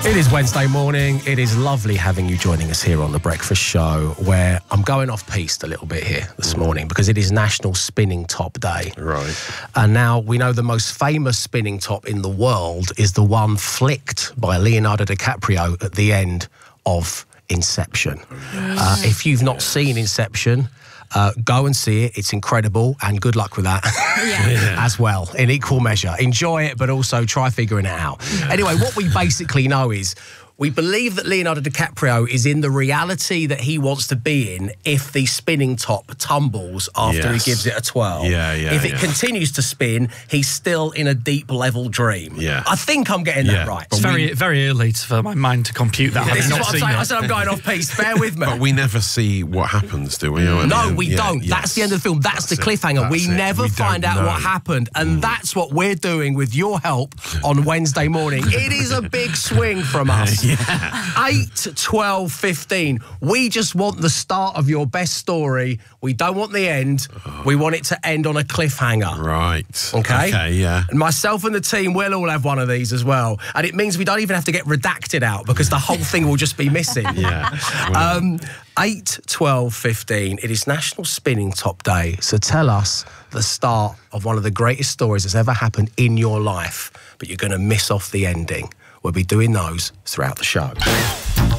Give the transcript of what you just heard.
It is Wednesday morning. It is lovely having you joining us here on The Breakfast Show, where I'm going off-piste a little bit here this morning because it is National Spinning Top Day. Right. And now we know the most famous spinning top in the world is the one flicked by Leonardo DiCaprio at the end of Inception. If you've not seen Inception, go and see it. It's incredible, and good luck with that as well, in equal measure. Enjoy it, but also try figuring it out. Anyway, what we basically know is we believe that Leonardo DiCaprio is in the reality that he wants to be in if the spinning top tumbles after he gives it a twirl. If it continues to spin, he's still in a deep level dream. I think I'm getting that right. It's very early for my mind to compute that. This is what I'm saying. I said I'm going off piece. Bear with me. But we never see what happens, do we? No, we don't. That's the end of the film. That's the cliffhanger. We never find out what happened. And that's what we're doing with your help on Wednesday morning. It is a big swing from us. 8, 12, 15. We just want the start of your best story. We don't want the end. We want it to end on a cliffhanger. Right. Okay? Okay, And myself and the team will all have one of these as well. And it means we don't even have to get redacted out because the whole thing will just be missing. 8, 12, 15. It is National Spinning Top Day. So tell us the start of one of the greatest stories that's ever happened in your life, but you're going to miss off the ending. We'll be doing those throughout the show.